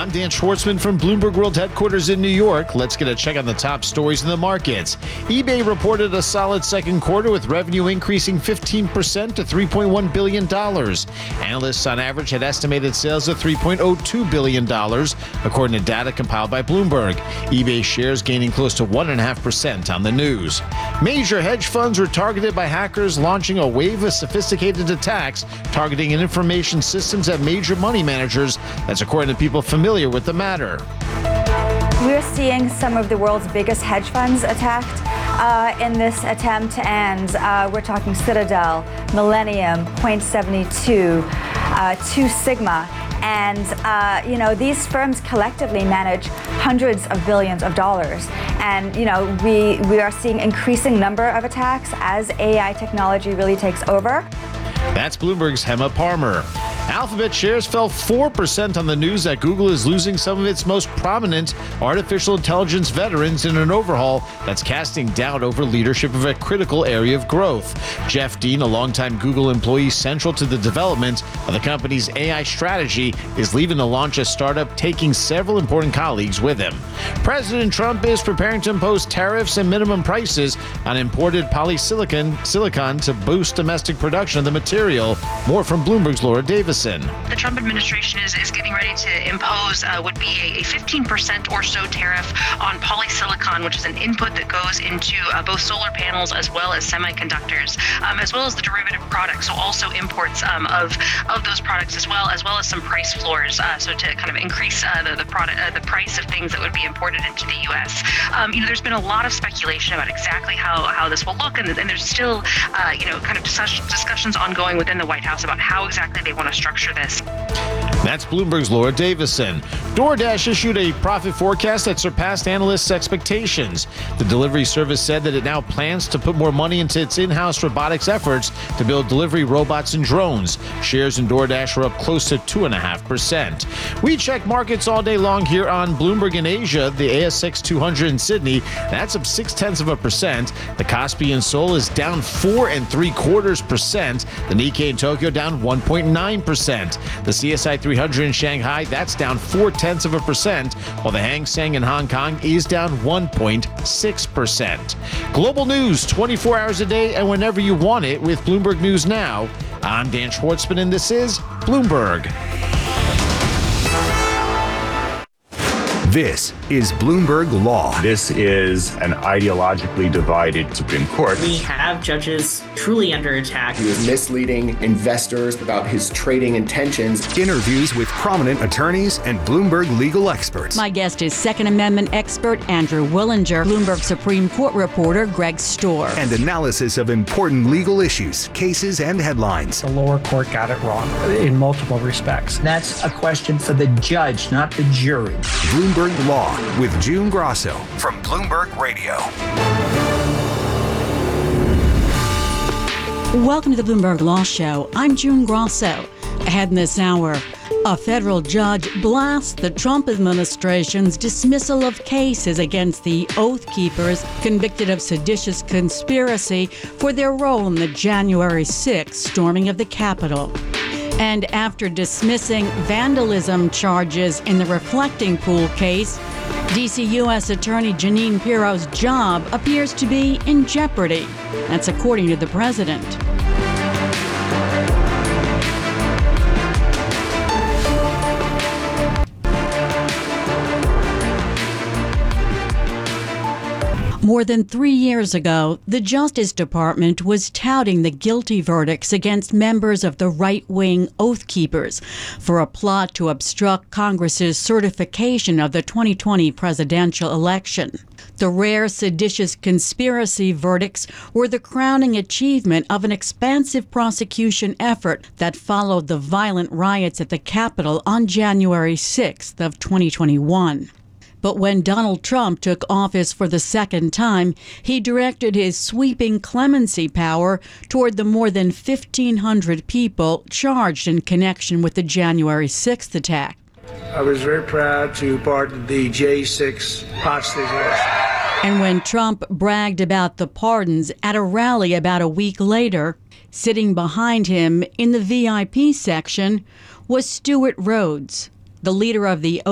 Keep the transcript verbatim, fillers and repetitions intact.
I'm Dan Schwartzman from Bloomberg World Headquarters in New York. Let's get a check on the top stories in the markets. eBay reported a solid second quarter with revenue increasing fifteen percent to three point one billion dollars. Analysts on average had estimated sales of three point oh two billion dollars, according to data compiled by Bloomberg. eBay shares gaining close to one point five percent on the news. Major hedge funds were targeted by hackers, launching a wave of sophisticated attacks targeting information systems at major money managers. That's according to people familiar with the matter. We're seeing some of the world's biggest hedge funds attacked uh, in this attempt, and uh, we're talking Citadel, Millennium, Point seventy-two, uh, Two Sigma. And, uh, you know, these firms collectively manage hundreds of billions of dollars. And, you know, we, we are seeing increasing number of attacks as A I technology really takes over. That's Bloomberg's Hema Palmer. Alphabet shares fell four percent on the news that Google is losing some of its most prominent artificial intelligence veterans in an overhaul that's casting doubt over leadership of a critical area of growth. Jeff Dean, a longtime Google employee central to the development of the company's A I strategy, is leaving to launch a startup, taking several important colleagues with him. President Trump is preparing to impose tariffs and minimum prices on imported polysilicon silicon to boost domestic production of the material. More from Bloomberg's Laura Davison. The Trump administration is, is getting ready to impose uh, would be a, a fifteen percent or so tariff on polysilicon, which is an input that goes into uh, both solar panels as well as semiconductors, um, as well as the derivative products. So also imports um, of of those products as well, as well as some price floors. Uh, so to kind of increase uh, the the product, uh, the price of things that would be imported into the U S. Um, you know, there's been a lot of speculation about exactly how how this will look, and, and there's still uh, you know kind of discuss- discussions ongoing within the White House about how exactly they want to structure this. That's Bloomberg's Laura Davison. DoorDash issued a profit forecast that surpassed analysts' expectations. The delivery service said that it now plans to put more money into its in-house robotics efforts to build delivery robots and drones. Shares in DoorDash were up close to two point five percent. We check markets all day long here on Bloomberg in Asia. The A S X two hundred in Sydney, that's up six tenths of a percent. The Kospi in Seoul is down four and three quarters percent. The Nikkei in Tokyo down one point nine percent. The C S I three hundred in Shanghai, that's down four tenths of a percent, while the Hang Seng in Hong Kong is down one point six percent. Global news twenty-four hours a day and whenever you want it with Bloomberg News Now. I'm Dan Schwartzman, and this is Bloomberg. This is Bloomberg Law. This is an ideologically divided Supreme Court. We have judges truly under attack. He was misleading investors about his trading intentions. Interviews with prominent attorneys and Bloomberg legal experts. My guest is Second Amendment expert Andrew Willinger, Bloomberg Supreme Court reporter Greg Stohr. And analysis of important legal issues, cases, and headlines. The lower court got it wrong in multiple respects. That's a question for the judge, not the jury. Bloomberg Law with June Grosso from Bloomberg Radio. Welcome to the Bloomberg Law Show. I'm June Grosso. Ahead in this hour, a federal judge blasts the Trump administration's dismissal of cases against the Oath Keepers convicted of seditious conspiracy for their role in the January sixth storming of the Capitol. And after dismissing vandalism charges in the Reflecting Pool case, D C U S Attorney Jeanine Pirro's job appears to be in jeopardy. That's according to the president. More than three years ago, the Justice Department was touting the guilty verdicts against members of the right-wing Oath Keepers for a plot to obstruct Congress's certification of the twenty twenty presidential election. The rare seditious conspiracy verdicts were the crowning achievement of an expansive prosecution effort that followed the violent riots at the Capitol on January sixth of twenty twenty-one. But when Donald Trump took office for the second time, he directed his sweeping clemency power toward the more than fifteen hundred people charged in connection with the January sixth attack. I was very proud to pardon the J six hostages. And when Trump bragged about the pardons at a rally about a week later, sitting behind him in the V I P section was Stewart Rhodes, the leader of the